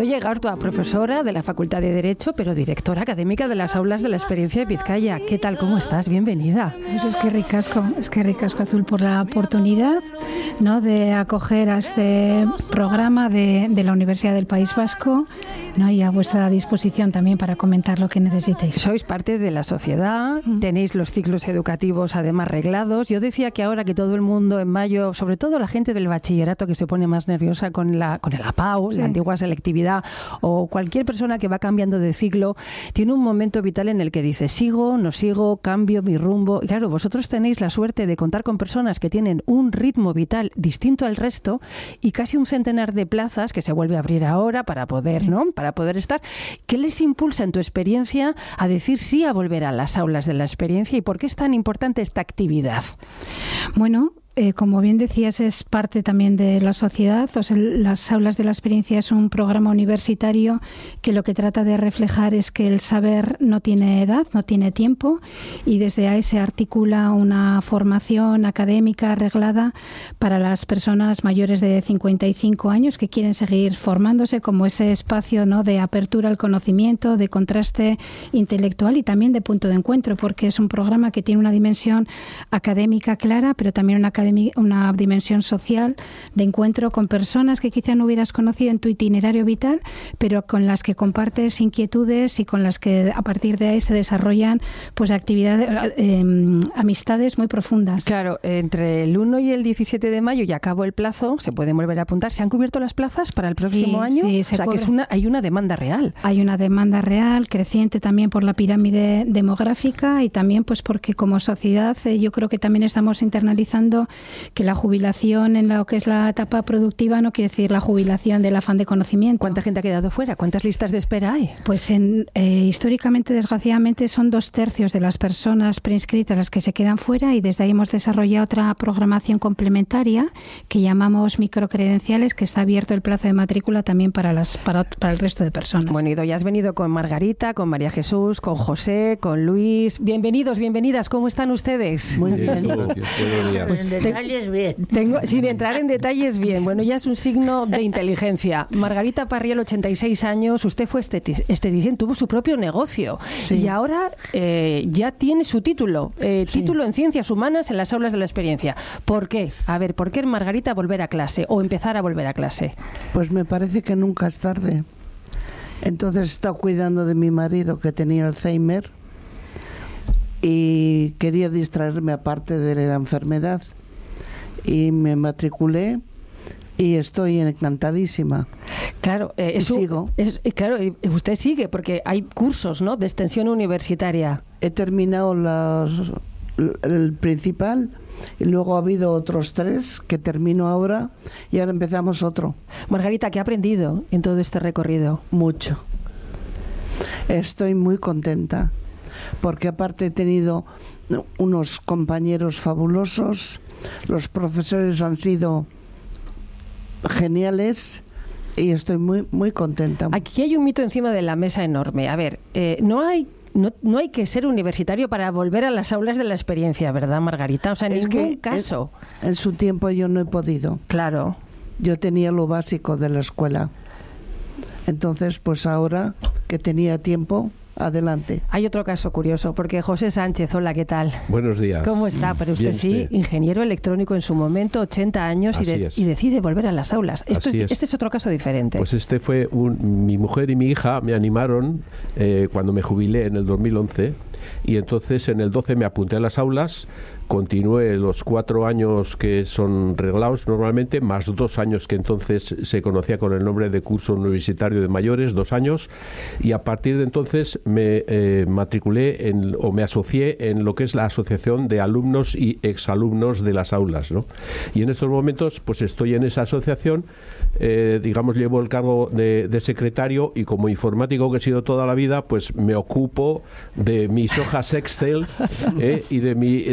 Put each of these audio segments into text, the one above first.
Idoia Igartua, profesora de la Facultad de Derecho, pero directora académica de las aulas de la experiencia de Vizcaya. ¿Qué tal? ¿Cómo estás? Bienvenida. Pues es que ricasco, Azul, por la oportunidad, ¿no?, de acoger a este programa de la Universidad del País Vasco, ¿no?, y a vuestra disposición también para comentar lo que necesitéis. Sois parte de la sociedad, tenéis los ciclos educativos además reglados. Yo decía que ahora que todo el mundo en mayo, sobre todo la gente del bachillerato que se pone más nerviosa con el APAU, sí, la antigua selectividad, o cualquier persona que va cambiando de ciclo, tiene un momento vital en el que dice, sigo, no sigo, cambio mi rumbo. Y claro, vosotros tenéis la suerte de contar con personas que tienen un ritmo vital distinto al resto y casi un centenar de plazas que se vuelve a abrir ahora para poder, ¿no?, para poder estar. ¿Qué les impulsa en tu experiencia a decir sí a volver a las aulas de la experiencia y por qué es tan importante esta actividad? Bueno, como bien decías, es parte también de la sociedad. O sea, las aulas de la experiencia es un programa universitario que lo que trata de reflejar es que el saber no tiene edad, no tiene tiempo, y desde ahí se articula una formación académica reglada para las personas mayores de 55 años que quieren seguir formándose, como ese espacio, ¿no?, de apertura al conocimiento, de contraste intelectual y también de punto de encuentro, porque es un programa que tiene una dimensión académica clara, pero también una dimensión social de encuentro con personas que quizá no hubieras conocido en tu itinerario vital, pero con las que compartes inquietudes y con las que a partir de ahí se desarrollan pues actividades, amistades muy profundas. Claro, entre el 1 y el 17 de mayo ya acabó el plazo, se pueden volver a apuntar. ¿Se han cubierto las plazas para el próximo año? Sí, o sea, que hay una demanda real. Hay una demanda real, creciente también por la pirámide demográfica y también pues porque como sociedad yo creo que también estamos internalizando que la jubilación en lo que es la etapa productiva no quiere decir la jubilación del afán de conocimiento. ¿Cuánta gente ha quedado fuera? ¿Cuántas listas de espera hay? Pues históricamente, desgraciadamente, son 2/3 de las personas preinscritas las que se quedan fuera, y desde ahí hemos desarrollado otra programación complementaria que llamamos microcredenciales, que está abierto el plazo de matrícula también para el resto de personas. Bueno, Idoia, has venido con Margarita, con María Jesús, con José, con Luis. Bienvenidos, bienvenidas. ¿Cómo están ustedes? Muy bien. Gracias. Detalles bien. Sin entrar en detalles bien. Bueno, ya es un signo de inteligencia. Margarita Parriel, 86 años. Usted fue esteticien, tuvo su propio negocio. Sí. Y ahora ya tiene su título. Título en Ciencias Humanas en las aulas de la experiencia. ¿Por qué? A ver, ¿por qué Margarita volver a clase o empezar a volver a clase? Pues me parece que nunca es tarde. Entonces he estado cuidando de mi marido que tenía Alzheimer y quería distraerme aparte de la enfermedad. Y me matriculé y estoy encantadísima. Claro, sigo. Claro, usted sigue porque hay cursos, ¿no?, de extensión universitaria. He terminado el principal y luego ha habido otros 3 que termino ahora y ahora empezamos otro. Margarita, ¿qué ha aprendido en todo este recorrido? Mucho. Estoy muy contenta porque aparte he tenido unos compañeros fabulosos. Los profesores han sido geniales y estoy muy, muy contenta. Aquí hay un mito encima de la mesa enorme. A ver, no hay que ser universitario para volver a las aulas de la experiencia, ¿verdad, Margarita? O sea, en ningún caso. En su tiempo yo no he podido. Claro. Yo tenía lo básico de la escuela. Entonces, pues ahora que tenía tiempo, adelante. Hay otro caso curioso, porque José Sánchez, hola, ¿qué tal? Buenos días. ¿Cómo está? Pero usted sí, ingeniero electrónico en su momento, 80 años, y decide volver a las aulas. Este es otro caso diferente. Pues este fue mi mujer y mi hija me animaron cuando me jubilé en el 2011, y entonces en el 12 me apunté a las aulas. Continué los 4 años que son reglados normalmente, más 2 años que entonces se conocía con el nombre de curso universitario de mayores, 2 años, y a partir de entonces me matriculé o me asocié en lo que es la asociación de alumnos y exalumnos de las aulas, ¿no? Y en estos momentos pues estoy en esa asociación, digamos, llevo el cargo de secretario, y como informático que he sido toda la vida, pues me ocupo de mis hojas Excel y de los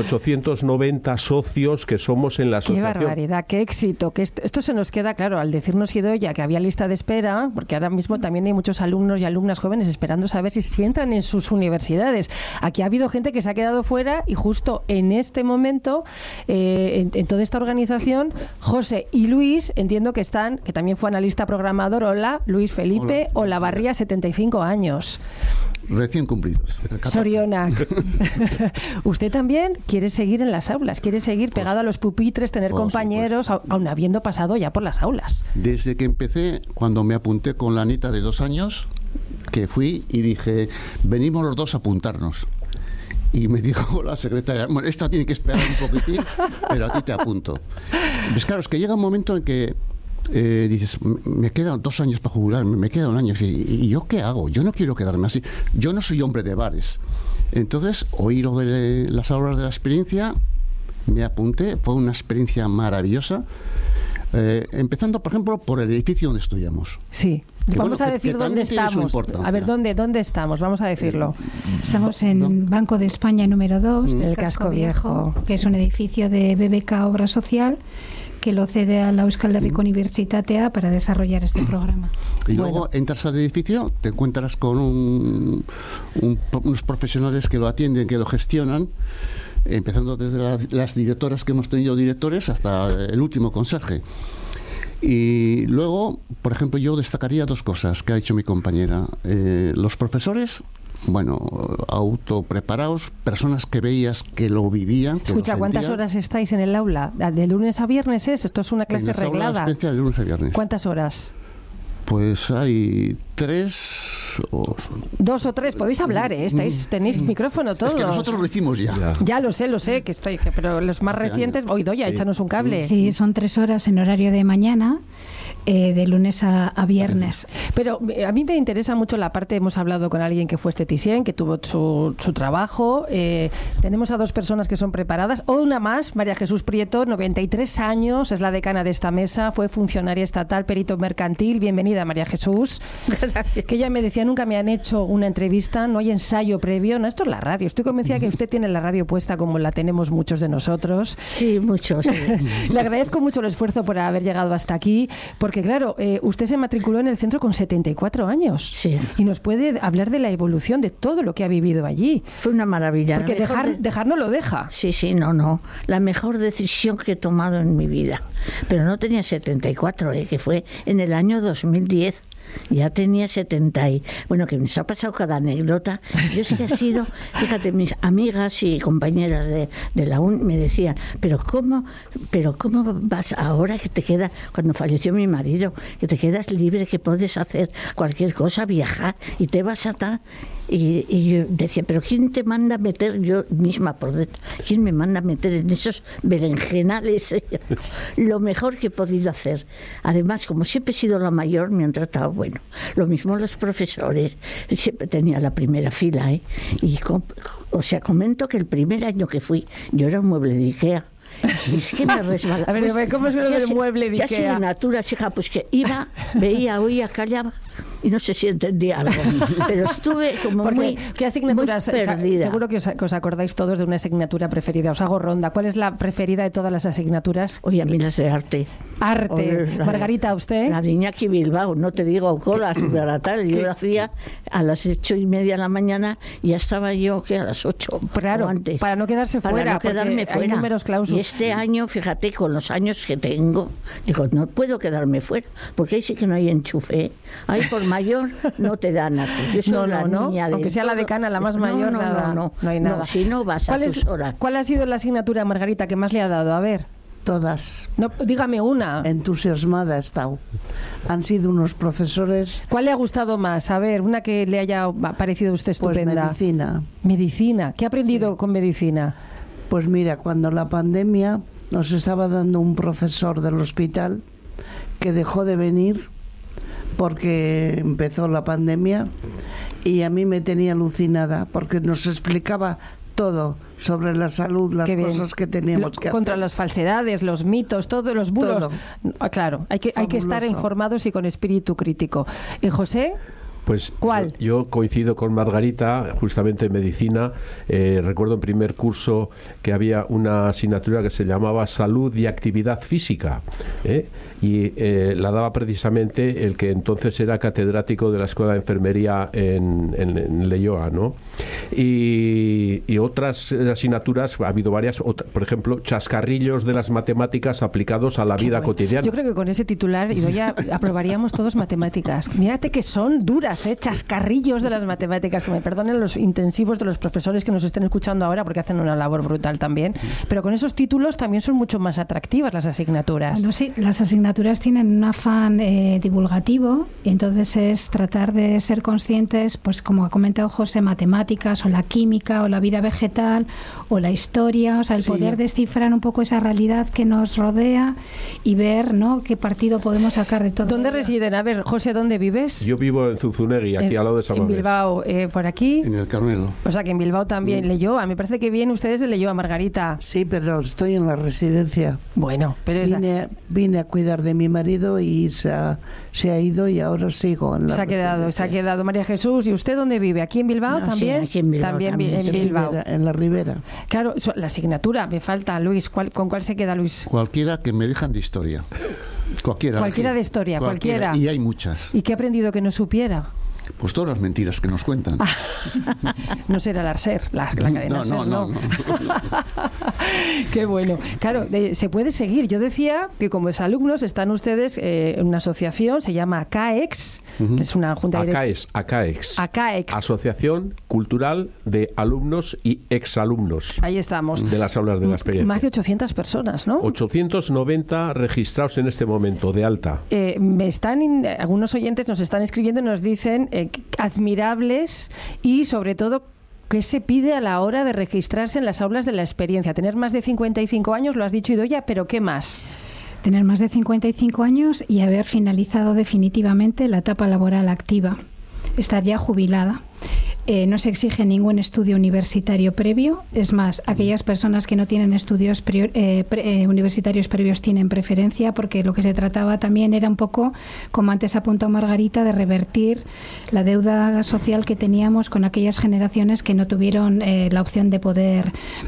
890 socios que somos en la asociación. Qué barbaridad, qué éxito. Que esto se nos queda claro al decirnos Idoia que había lista de espera, porque ahora mismo también hay muchos alumnos y alumnas jóvenes esperando saber si entran en sus universidades. Aquí ha habido gente que se ha quedado fuera y justo en este momento, en toda esta organización, José y Luis, entiendo que están, que también fue analista programador. Hola, Luis Felipe. Hola, Barría, 75 años. Recién cumplidos. Sorionak. Usted también quiere seguir en las aulas, quiere seguir pegado a los pupitres, tener compañeros, aun habiendo pasado ya por las aulas. Desde que empecé, cuando me apunté con la Anita de 2 años, que fui y dije, venimos los dos a apuntarnos. Y me dijo la secretaria, bueno, esta tiene que esperar un poquitín, pero a ti te apunto. Pues claro, es que llega un momento en que dices, me quedan 2 años para jubilarme, me queda 1 año, ¿y yo qué hago? Yo no quiero quedarme así, yo no soy hombre de bares. Entonces oí lo de las aulas de la experiencia, me apunté, fue una experiencia maravillosa, empezando por ejemplo por el edificio donde estudiamos. Sí. Vamos a decir dónde estamos. A ver, ¿dónde estamos? Vamos a decirlo. Estamos en Banco de España número 2, el Casco Viejo, que es un edificio de BBK Obra Social, que lo cede a la Euskal Herriko Unibertsitatea para desarrollar este programa. Y luego entras al edificio, te encuentras con unos profesionales que lo atienden, que lo gestionan, empezando desde las directoras, que hemos tenido directores, hasta el último conserje. Y luego, por ejemplo, yo destacaría 2 cosas que ha dicho mi compañera. Los profesores, bueno, autopreparados, personas que veías que lo vivían. Que escucha, lo ¿cuántas horas estáis en el aula? ¿De lunes a viernes es? ¿Esto es una clase reglada? De lunes a viernes. ¿Cuántas horas? Pues hay 3 o... 2 o 3, podéis hablar, ¿eh? Tenéis micrófono todos. Es que nosotros lo hicimos ya. Ya lo sé, pero los más recientes... Idoia, échanos un cable. Sí, son 3 horas en horario de mañana, de lunes a viernes. Pero a mí me interesa mucho la parte, hemos hablado con alguien que fue esteticien, que tuvo su trabajo, tenemos a 2 personas que son preparadas, o una más, María Jesús Prieto, 93 años, es la decana de esta mesa, fue funcionaria estatal, perito mercantil. Bienvenida, María Jesús. Gracias. Que ella me decía, nunca me han hecho una entrevista, no hay ensayo previo, no, esto es la radio. Estoy convencida que usted tiene la radio puesta como la tenemos muchos de nosotros. Sí, muchos. Sí. Le agradezco mucho el esfuerzo por haber llegado hasta aquí, porque claro, usted se matriculó en el centro con 74 años. Sí. Y nos puede hablar de la evolución de todo lo que ha vivido allí. Fue una maravilla. Porque dejar no lo deja. Sí, no. La mejor decisión que he tomado en mi vida. Pero no tenía 74, que fue en el año 2010. Ya tenía 70 y... Bueno, que nos ha pasado cada anécdota. Yo sí que he sido... Fíjate, mis amigas y compañeras de la UN me decían, pero cómo vas ahora que te queda... Cuando falleció mi marido, que te quedas libre, que puedes hacer cualquier cosa, viajar, y te vas a tal... Y yo decía, pero ¿quién te manda a meter, yo misma por dentro, quién me manda a meter en esos berenjenales? Lo mejor que he podido hacer. Además, como siempre he sido la mayor, me han tratado bueno. Lo mismo los profesores, siempre tenía la primera fila, ¿eh? Y comento que el primer año que fui, yo era un mueble de Ikea. Y es que me resbalaba. A ver, ¿cómo es lo del mueble de Ikea? Ya soy natura, hija, pues que iba, veía, oía, callaba y no sé si entendía algo. Pero estuve como ¿Qué asignaturas? Muy perdida. Seguro que os acordáis todos de una asignatura preferida. Os hago ronda. ¿Cuál es la preferida de todas las asignaturas? Oye, a mí las de arte. Arte. Margarita, ¿usted? La de Iñaki Bilbao, no te digo colas, tal. Yo lo hacía a las 8:30 de la mañana y ya estaba yo que a las 8. Claro, antes. para no quedarse fuera. Para no quedarme fuera. Hay números clausus. Y este año, fíjate, con los años que tengo, digo, no puedo quedarme fuera, porque ahí sí que no hay enchufe. Ahí por mayor no te dan a ti. Yo soy la niña de... Aunque sea la decana, la más mayor, nada. No hay nada. No, si no vas a tus horas. ¿Cuál ha sido la asignatura, Margarita, que más le ha dado? A ver. Todas. No, dígame una. Entusiasmada he estado. Han sido unos profesores... ¿Cuál le ha gustado más? A ver, una que le haya parecido a usted estupenda. Pues medicina. Medicina. ¿Qué ha aprendido con medicina? Pues mira, cuando la pandemia nos estaba dando un profesor del hospital que dejó de venir porque empezó la pandemia y a mí me tenía alucinada porque nos explicaba todo sobre la salud, las cosas que teníamos que hacer. Contra las falsedades, los mitos, todos los bulos. Todo. Claro, hay que estar informados y con espíritu crítico. ¿Y José? Pues ¿cuál? Yo coincido con Margarita, justamente en medicina. Recuerdo en primer curso que había una asignatura que se llamaba Salud y Actividad Física, y la daba precisamente el que entonces era catedrático de la Escuela de Enfermería en Leioa, ¿no? Y otras asignaturas, ha habido varias, por ejemplo, chascarrillos de las matemáticas aplicados a la vida cotidiana. Yo creo que con ese titular, Idoia, aprobaríamos todos matemáticas. Mírate que son duras, chascarrillos de las matemáticas, que me perdonen los intensivos de los profesores que nos estén escuchando ahora, porque hacen una labor brutal también, pero con esos títulos también son mucho más atractivas las asignaturas. Bueno, sí, las asignaturas tienen un afán divulgativo, y entonces es tratar de ser conscientes, pues como ha comentado José, matemáticas o la química o la vida vegetal o la historia, o sea, el poder descifrar un poco esa realidad que nos rodea y ver, ¿no?, qué partido podemos sacar de todo. ¿Dónde ello. residen? A ver, José, ¿dónde vives? Yo vivo en Zunzunegui, aquí al lado de San Mamés. En Bilbao, por aquí. En el Carmelo. O sea, que en Bilbao también. Leioa, me parece que vienen ustedes de Leioa, Margarita. Sí, pero estoy en la residencia. Bueno, pero Vine a cuidar de mi marido y se ha ido, y ahora sigo en la residencia. Se ha quedado María Jesús. ¿Y usted dónde vive? ¿Aquí en Bilbao también? Sí, aquí en Bilbao también. también, En Bilbao. En la Ribera. Claro, la asignatura, me falta, Luis. ¿Con cuál se queda, Luis? Cualquiera que me dejan de historia. Cualquiera De historia, cualquiera. Y hay muchas. ¿Y qué ha aprendido que no supiera? Pues todas las mentiras que nos cuentan. No será la SER, la cadena SER, ¿no? Qué bueno. Claro, se puede seguir. Yo decía que como exalumnos están ustedes en una asociación, se llama ACAEX, que es una junta ACAEX. ACAEX. Asociación Cultural de Alumnos y Exalumnos. Ahí estamos. De las aulas de la experiencia. Más de 800 personas, ¿no? 890 registrados en este momento, de alta. Algunos oyentes nos están escribiendo y nos dicen admirables, y sobre todo ¿qué se pide a la hora de registrarse en las aulas de la experiencia? Tener más de 55 años, lo has dicho, Idoia, pero ¿qué más? Tener más de 55 años y haber finalizado definitivamente la etapa laboral activa. Estar ya jubilada. No se exige ningún estudio universitario previo. Es más, aquellas personas que no tienen estudios universitarios previos tienen preferencia, porque lo que se trataba también era un poco, como antes ha apuntado Margarita, de revertir la deuda social que teníamos con aquellas generaciones que no tuvieron la opción de poder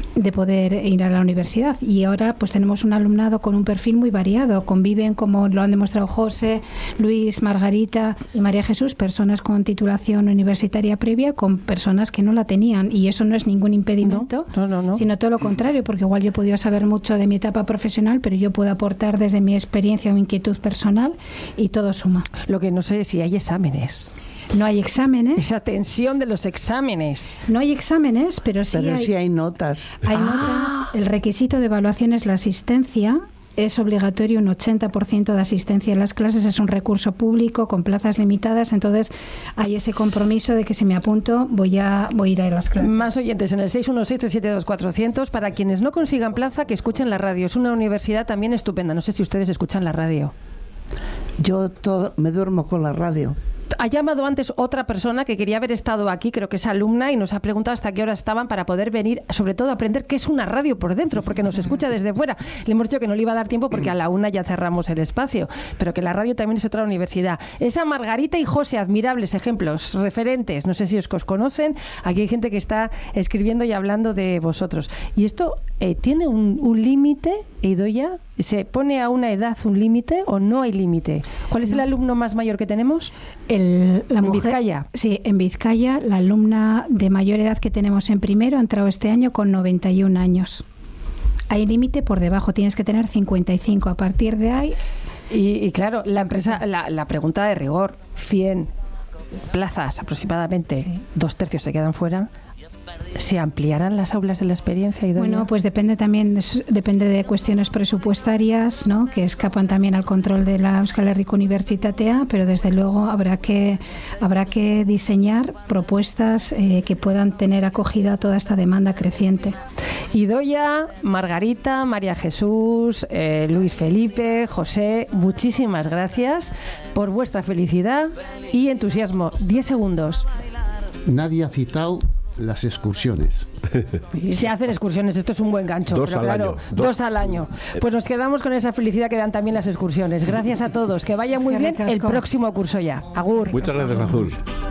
ir a la universidad. Y ahora pues tenemos un alumnado con un perfil muy variado. Conviven, como lo han demostrado José, Luis, Margarita y María Jesús, personas con titulación universitaria previa con personas que no la tenían, y eso no es ningún impedimento, no. Sino todo lo contrario, porque igual yo he podido saber mucho de mi etapa profesional, pero yo puedo aportar desde mi experiencia o inquietud personal, y todo suma. Lo que no sé es si hay exámenes. No hay exámenes. Esa tensión de los exámenes. No hay exámenes, pero sí hay notas. Hay notas. El requisito de evaluación es la asistencia. Es obligatorio un 80% de asistencia en las clases, es un recurso público con plazas limitadas, entonces hay ese compromiso de que si me apunto voy a ir a las clases. Más oyentes en el 616-372-400. Para quienes no consigan plaza, que escuchen la radio. Es una universidad también estupenda. No sé si ustedes escuchan la radio. Yo me duermo con la radio. Ha llamado antes otra persona que quería haber estado aquí, creo que es alumna, y nos ha preguntado hasta qué hora estaban para poder venir, sobre todo a aprender qué es una radio por dentro, porque nos escucha desde fuera. Le hemos dicho que no le iba a dar tiempo porque a la 1 ya cerramos el espacio, pero que la radio también es otra universidad. Esa Margarita y José, admirables ejemplos, referentes. No sé si os conocen. Aquí hay gente que está escribiendo y hablando de vosotros. Y esto tiene un límite, Idoia. ¿Se pone a una edad un límite o no hay límite? ¿Cuál es el alumno más mayor que tenemos? ¿En Vizcaya? Sí, en Vizcaya, la alumna de mayor edad que tenemos en primero ha entrado este año con 91 años. Hay límite por debajo, tienes que tener 55. A partir de ahí... Y claro, la empresa, la pregunta de rigor, 100 plazas aproximadamente, sí. 2/3 se quedan fuera. ¿Se ampliarán las aulas de la experiencia, Idoia? Bueno, pues depende de cuestiones presupuestarias, ¿no?, que escapan también al control de la Euskal Herriko Unibertsitatea, pero desde luego habrá que diseñar propuestas que puedan tener acogida a toda esta demanda creciente. Idoia, Margarita, María Jesús, Luis Felipe, José, muchísimas gracias por vuestra felicidad y entusiasmo. 10 segundos. Nadie ha citado las excursiones. Se hacen excursiones, esto es un buen gancho. 2 al año. 2 al año. Pues nos quedamos con esa felicidad que dan también las excursiones. Gracias a todos, que vaya muy bien el próximo curso ya. Agur. Muchas gracias, Azul.